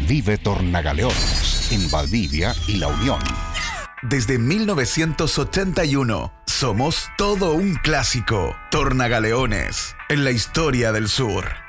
Vive Tornagaleones en Valdivia y La Unión. Desde 1981 somos todo un clásico. Tornagaleones en la historia del sur.